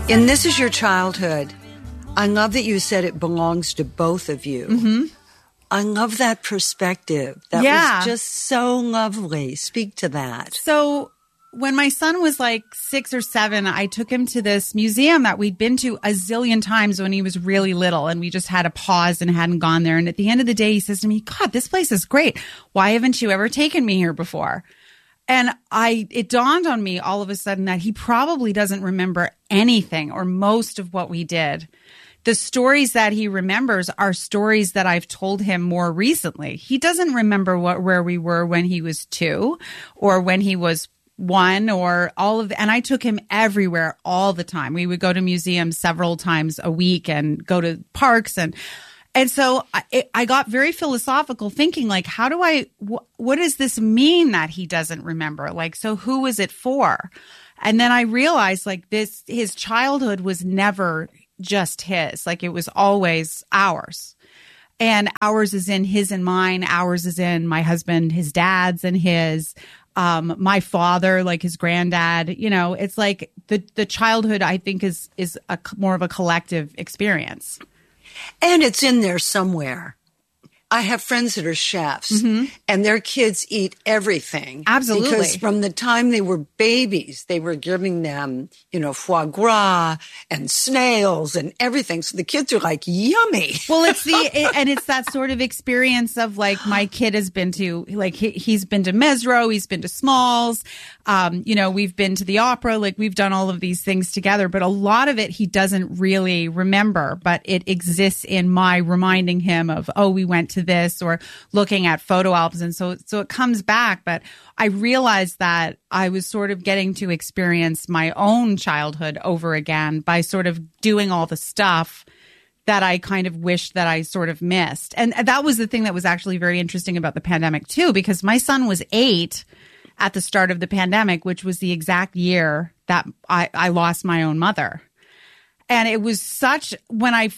And this is your childhood. I love that you said it belongs to both of you. Mm-hmm. I love that perspective. That was just so lovely. Speak to that. So when my son was like 6 or 7, I took him to this museum that we'd been to a zillion times when he was really little, and we just had a pause and hadn't gone there. And at the end of the day, he says to me, God, this place is great. Why haven't you ever taken me here before? And it dawned on me all of a sudden that he probably doesn't remember anything or most of what we did. The stories that he remembers are stories that I've told him more recently. He doesn't remember where we were when he was 2 or when he was 1 or all of and I took him everywhere all the time. We would go to museums several times a week and go to parks and so I got very philosophical thinking, like, how do what does this mean that he doesn't remember? Like, so who is it for? And then I realized, like, his childhood was never just his. Like, it was always ours. And ours is in his and mine. Ours is in my husband, his dad's and his, my father, like his granddad. You know, it's like the childhood, I think, is more of a collective experience. And it's in there somewhere. I have friends that are chefs, and their kids eat everything. Absolutely. Because from the time they were babies, they were giving them, foie gras and snails and everything. So the kids are like, yummy. Well, it's that sort of experience of, like, my kid has been to, like, he's been to Mesro, he's been to Smalls, we've been to the opera, like, we've done all of these things together, but a lot of it he doesn't really remember, but it exists in my reminding him of, oh, we went to this, or looking at photo albums. And so it comes back. But I realized that I was sort of getting to experience my own childhood over again by sort of doing all the stuff that I kind of wished that I sort of missed. And that was the thing that was actually very interesting about the pandemic too, because my son was 8 at the start of the pandemic, which was the exact year that I lost my own mother. And it was when I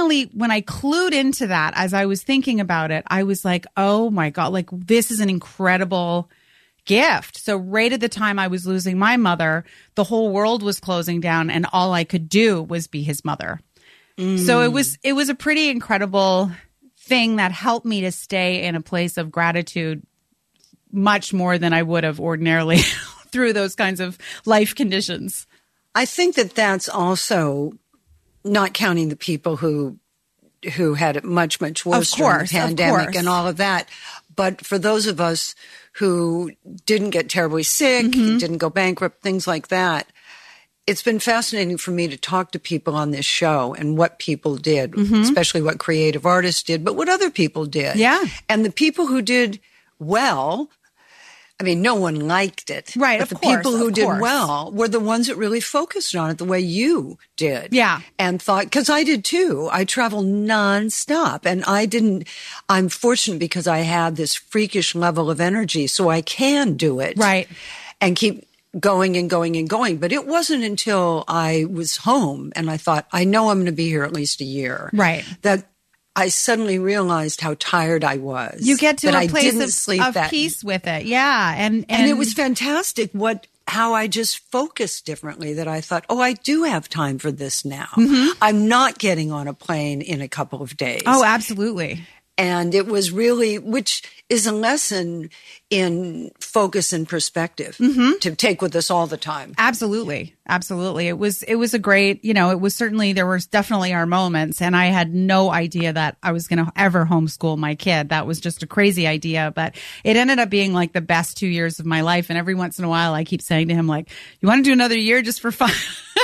clued into that, as I was thinking about it, I was like, oh my God, like, this is an incredible gift. So right at the time I was losing my mother, the whole world was closing down and all I could do was be his mother. So it was a pretty incredible thing that helped me to stay in a place of gratitude much more than I would have ordinarily through those kinds of life conditions. I think that that's also not counting the people who had it much, much worse during the pandemic and all of that. But for those of us who didn't get terribly sick, didn't go bankrupt, things like that, it's been fascinating for me to talk to people on this show and what people did, especially what creative artists did, but what other people did. Yeah. And the people who did well, I mean, no one liked it. Right, but the people who did well were the ones that really focused on it the way you did. Yeah. And thought, because I did too. I traveled nonstop. And I'm fortunate because I had this freakish level of energy, so I can do it. Right. And keep going and going and going. But it wasn't until I was home and I thought, I know I'm going to be here at least a year. Right. That I suddenly realized how tired I was. You get to a place of that peace with it. Yeah. And it was fantastic how I just focused differently, that I thought, oh, I do have time for this now. I'm not getting on a plane in a couple of days. Oh, absolutely. And it was really, which is a lesson in focus and perspective to take with us all the time. Absolutely. Absolutely. It was a great, it was certainly, there were definitely our moments, and I had no idea that I was going to ever homeschool my kid. That was just a crazy idea, but it ended up being like the best 2 years of my life. And every once in a while I keep saying to him, like, you want to do another year just for fun?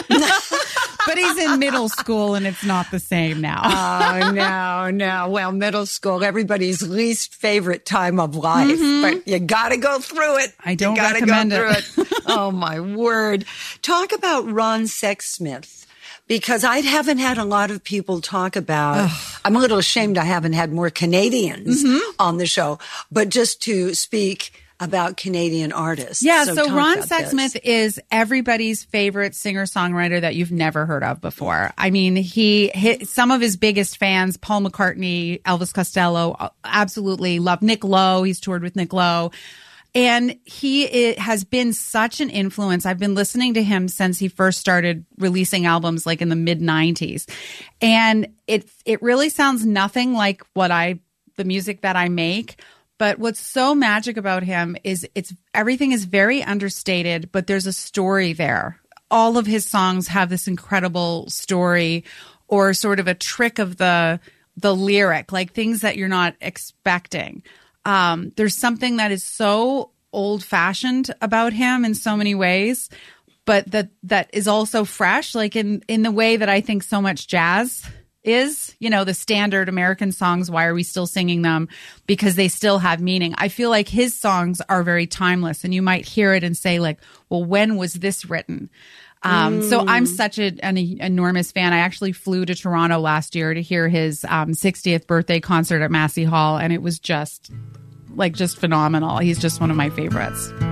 But he's in middle school and it's not the same now. Oh, no. Well, middle school, everybody's least favorite time of life, but you got to go through it. I don't recommend it. Oh, my word. Talk about Ron Sexsmith, because I haven't had a lot of people talk about, I'm a little ashamed I haven't had more Canadians on the show, but just to speak about Canadian artists. Yeah, so Ron Sexsmith is everybody's favorite singer-songwriter that you've never heard of before. I mean, he hit some of his biggest fans, Paul McCartney, Elvis Costello, absolutely love Nick Lowe. He's toured with Nick Lowe. And he has been such an influence. I've been listening to him since he first started releasing albums like in the mid 90s. And it really sounds nothing like the music that I make. But what's so magic about him is everything is very understated, but there's a story there. All of his songs have this incredible story or sort of a trick of the lyric, like things that you're not expecting. There's something that is so old-fashioned about him in so many ways, but that is also fresh, like in the way that I think so much jazz is. The standard American songs, why are we still singing them? Because they still have meaning. I feel like his songs are very timeless, and you might hear it and say like, well, when was this written? So I'm such an enormous fan. I actually flew to Toronto last year to hear his 60th birthday concert at Massey Hall, and it was just phenomenal. He's just one of my favorites.